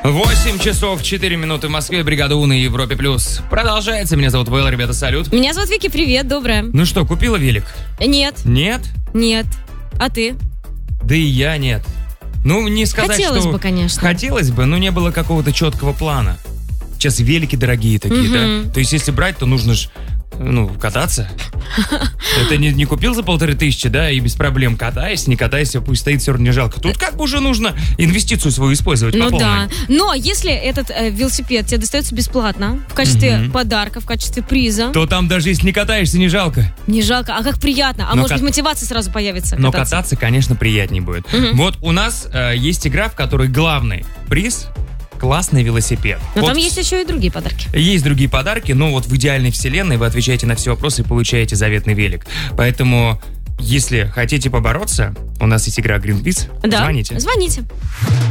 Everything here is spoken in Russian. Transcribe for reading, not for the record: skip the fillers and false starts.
8 часов 4 минуты в Москве. Бригада У на Европе Плюс. Продолжается. Меня зовут Вэл, ребята, салют. Меня зовут Вики, привет, доброе. Ну что, купила велик? Нет. Нет? Нет. А ты? Да и я нет. Ну, не сказать, Хотелось что... бы, конечно. Хотелось бы, но не было какого-то четкого плана. Сейчас велики дорогие такие, да? То есть, если брать, то нужно же, кататься. Это не купил за 1500, да, и без проблем катайся, не катайся, пусть стоит, все равно не жалко. Тут как бы уже нужно инвестицию свою использовать по полной. Да. Но если этот велосипед тебе достается бесплатно, в качестве подарка, в качестве приза, то там даже если не катаешься, не жалко. не жалко, а как приятно. А может быть, мотивация сразу появится Но кататься. кататься, конечно, приятнее будет. Вот у нас есть игра, в которой главный приз — классный велосипед. Но там есть еще и другие подарки. Есть другие подарки, но вот в идеальной вселенной вы отвечаете на все вопросы и получаете заветный велик. Поэтому, если хотите побороться, у нас есть игра Green Quiz. Да. Звоните.